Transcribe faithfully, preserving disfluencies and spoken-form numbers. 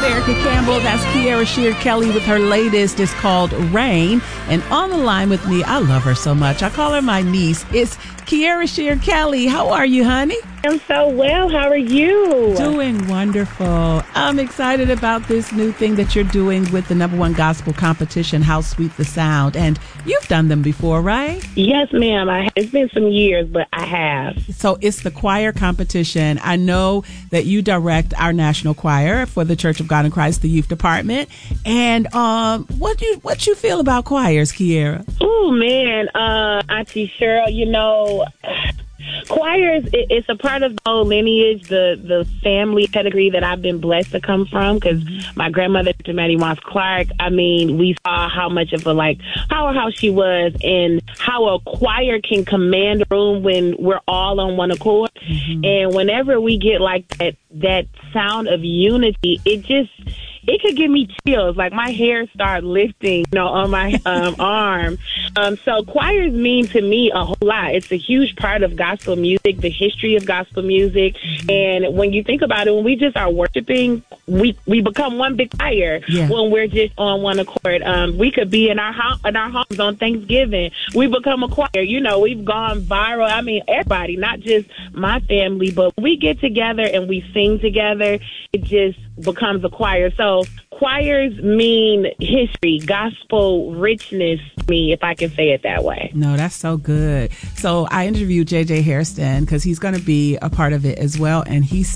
Erica Campbell. That's Kiara Shear Kelly with her latest. It's called Rain. And on the line with me, I love her so much. I call her my niece. It's Kiara Shear Kelly. How are you, honey? I'm so well. How are you? Doing wonderful. I'm excited about this new thing that you're doing with the number one gospel competition, How Sweet the Sound. And you've done them before, right? Yes, ma'am. I, it's been some years, but I have. So it's the choir competition. I know that you direct our national choir for the Church of God in Christ, the youth department. And um, what do you what you feel about choirs, Kiara? Oh, man. Uh, Auntie Cheryl, you know... Choirs, it, it's a part of the whole lineage, the, the family pedigree that I've been blessed to come from, because my grandmother, Maddie Moss Clark, I mean, we saw how much of a, like, powerhouse she was and how a choir can command a room when we're all on one accord. Mm-hmm. And whenever we get, like, that, that sound of unity, it just... it could give me chills, like my hair start lifting, you know, on my um, arm. Um, so choirs mean to me a whole lot. It's a huge part of gospel music, the history of gospel music. Mm-hmm. And when you think about it, when we just are worshiping, we, we become one big choir. Yeah. When we're just on one accord. Um, we could be in our ho- in our homes on Thanksgiving. We become a choir. You know, we've gone viral. I mean, everybody, not just my family, but we get together and we sing together. It just becomes a choir. So choirs mean history, gospel richness to me, if I can say it that way. No, that's so good. So I interviewed J J Hairston because he's going to be a part of it as well. And he